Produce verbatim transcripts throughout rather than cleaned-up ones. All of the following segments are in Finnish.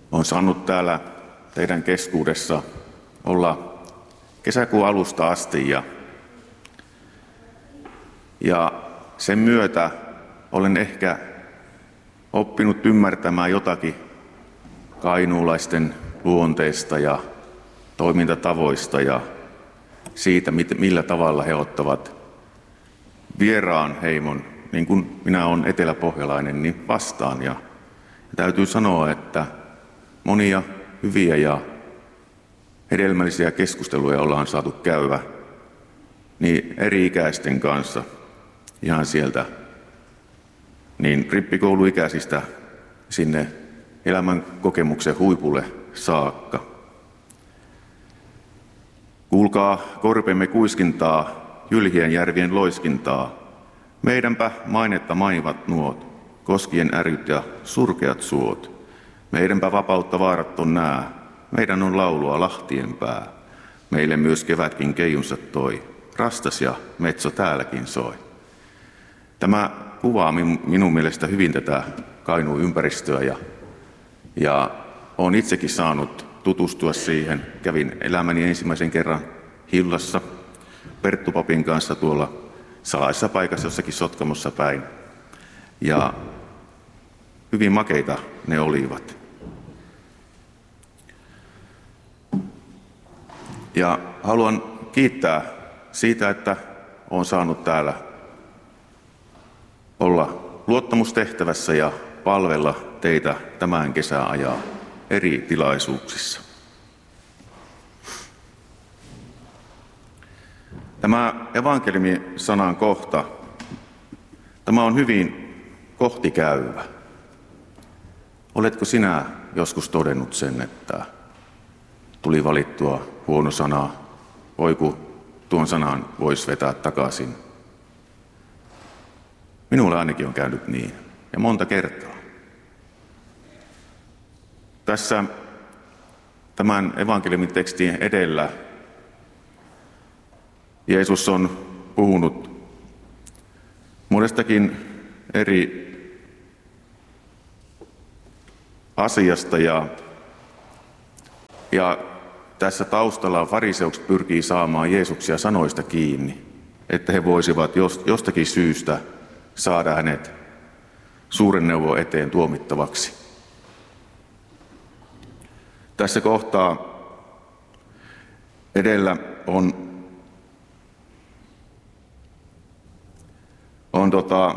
Olen saanut täällä teidän keskuudessa olla kesäkuun alusta asti ja, ja sen myötä olen ehkä oppinut ymmärtämään jotakin kainuulaisten luonteesta ja toimintatavoista ja siitä, millä tavalla he ottavat vieraan heimon, niin kuin minä olen eteläpohjalainen, niin vastaan. Ja täytyy sanoa, että monia hyviä ja hedelmällisiä keskusteluja ollaan saatu käydä niin eri-ikäisten kanssa ihan sieltä niin rippikouluikäisistä sinne elämän kokemuksen huipulle saakka. Kuulkaa korpemme kuiskintaa, jylhien järvien loiskintaa. Meidänpä mainetta mainivat nuot, koskien äryt ja surkeat suot. Meidänpä vapautta vaaratton nää, meidän on laulua lahtien pää. Meille myös kevätkin keijunsa toi, rastas ja metso täälläkin soi. Tämä kuvaa minun mielestä hyvin tätä Kainuun ympäristöä ja, ja olen itsekin saanut tutustua siihen. Kävin elämäni ensimmäisen kerran Hillassa Perttu Papin kanssa tuolla salaisessa paikassa jossakin Sotkamossa päin. Ja hyvin makeita ne olivat. Ja haluan kiittää siitä, että olen saanut täällä olla luottamustehtävässä ja palvella teitä tämän kesän ajan eri tilaisuuksissa. Tämä evankeliumisanan kohta, tämä on hyvin kohtikäyvä. Oletko sinä joskus todennut sen, että tuli valittua huono sana, voiku tuon sanan voisi vetää takaisin? Minulle ainakin on käynyt niin, ja monta kertaa. Tässä tämän evankeliumin tekstin edellä Jeesus on puhunut monestakin eri asiasta ja, ja tässä taustalla fariseukset pyrkii saamaan Jeesuksia sanoista kiinni, että he voisivat jostakin syystä saada hänet suuren neuvon eteen tuomittavaksi. Tässä kohtaa edellä on, on tota,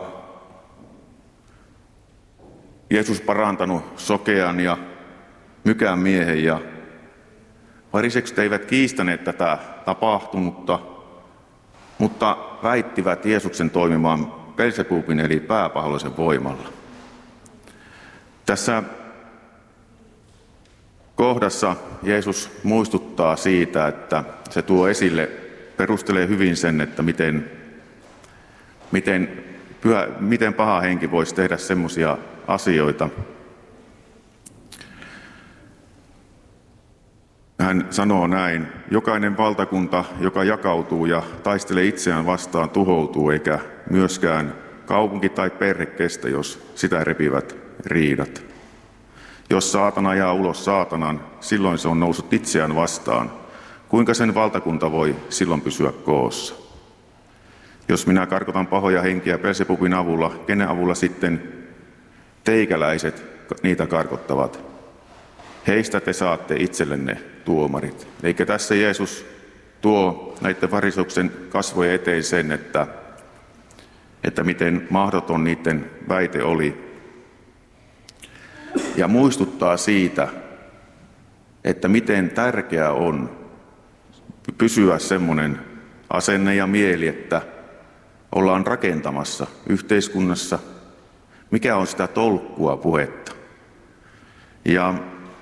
Jeesus parantanut sokean ja mykän miehen ja fariseukset eivät kiistäneet tätä tapahtunutta, mutta väittivät Jeesuksen toimimaan Beelzebubin eli pääpaholaisen voimalla. Tässä kohdassa Jeesus muistuttaa siitä, että se tuo esille, perustelee hyvin sen, että miten, miten, pyhä, miten paha henki voisi tehdä semmoisia asioita. Hän sanoo näin, jokainen valtakunta, joka jakautuu ja taistelee itseään vastaan, tuhoutuu, eikä myöskään kaupunki tai perhe kestä, jos sitä repivät riidat. Jos saatana ajaa ulos saatanan, silloin se on noussut itseään vastaan. Kuinka sen valtakunta voi silloin pysyä koossa? Jos minä karkotan pahoja henkiä Beelzebubin avulla, kenen avulla sitten teikäläiset niitä karkottavat? Heistä te saatte itsellenne tuomarit. Eikä tässä Jeesus tuo näiden fariseuksen kasvojen eteen sen, että, että miten mahdoton niiden väite oli. Ja muistuttaa siitä, että miten tärkeää on pysyä semmoinen asenne ja mieli, että ollaan rakentamassa yhteiskunnassa, mikä on sitä tolkkua puhetta. Ja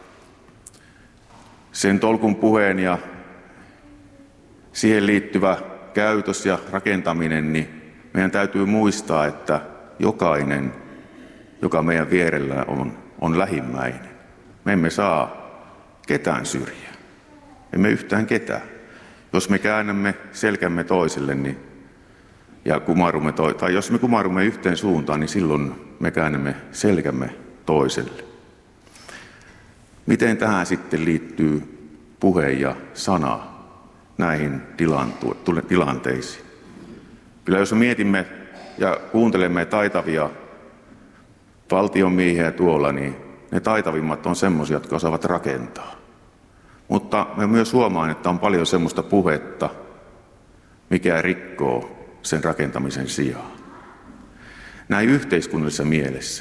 sen tolkun puheen ja siihen liittyvä käytös ja rakentaminen, niin meidän täytyy muistaa, että jokainen, joka meidän vierellä on, on lähimmäinen. Me emme saa ketään syrjää. Emme yhtään ketään. Jos me käännämme selkämme toiselle, niin, ja kumarumme to, tai jos me kumarumme yhteen suuntaan, niin silloin me käännämme selkämme toiselle. Miten tähän sitten liittyy puhe ja sana näihin tilanteisiin? Kyllä jos mietimme ja kuuntelemme taitavia valtionmiehiä tuolla, niin ne taitavimmat on semmoisia, jotka osaavat rakentaa. Mutta me myös huomaan, että on paljon semmoista puhetta, mikä rikkoo sen rakentamisen sijaan. Näin yhteiskunnallisessa mielessä.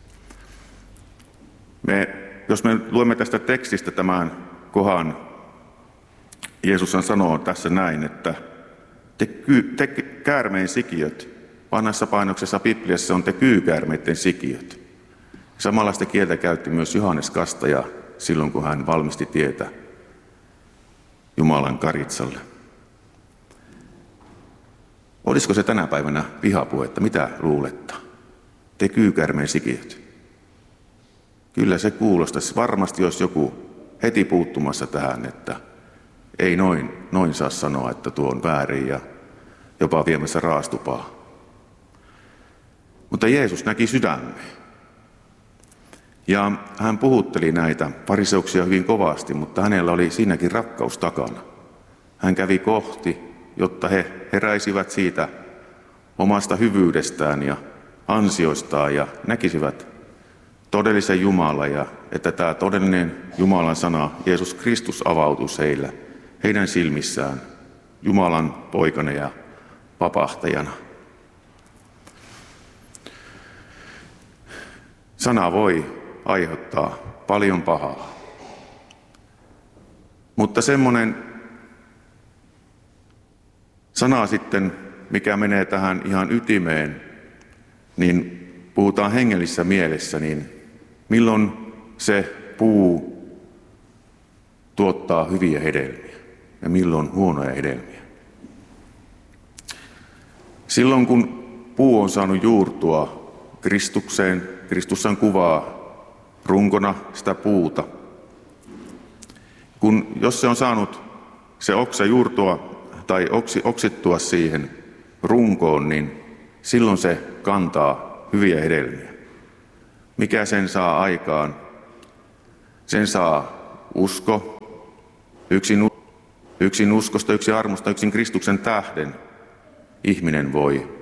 Me, jos me luemme tästä tekstistä tämän kohan, Jeesus sanoo tässä näin, että te, ky, te käärmeen sikiöt, vanhassa painoksessa Bibliassa on te kyykäärmeiden sikiöt. Samanlaista kieltä käytti myös Johannes Kastaja silloin, kun hän valmisti tietä Jumalan karitsalle. Olisiko se tänä päivänä vihapuhetta? Mitä luuletta? Te kyykäärmeen sikiöt. Kyllä se kuulostaisi. Varmasti jos joku heti puuttumassa tähän, että ei noin, noin saa sanoa, että tuo on väärin ja jopa viemässä raastupaa. Mutta Jeesus näki sydämeen. Ja hän puhutteli näitä fariseuksia hyvin kovasti, mutta hänellä oli siinäkin rakkaus takana. Hän kävi kohti, jotta he heräisivät siitä omasta hyvyydestään ja ansioistaan ja näkisivät todellisen Jumalan ja että tämä todellinen Jumalan sana, Jeesus Kristus, avautuisi heille, heidän silmissään Jumalan poikana ja vapahtajana. Sana voi aiheuttaa paljon pahaa. Mutta semmoinen sana sitten, mikä menee tähän ihan ytimeen, niin puhutaan hengellisessä mielessä, niin milloin se puu tuottaa hyviä hedelmiä ja milloin huonoja hedelmiä. Silloin kun puu on saanut juurtua Kristukseen, Kristussan kuvaa runkona sitä puuta. Kun, jos se on saanut se oksa juurtua tai oksi, oksittua siihen runkoon, niin silloin se kantaa hyviä hedelmiä. Mikä sen saa aikaan? Sen saa usko, yksin, yksin uskosta, yksin armosta, yksin Kristuksen tähden ihminen voi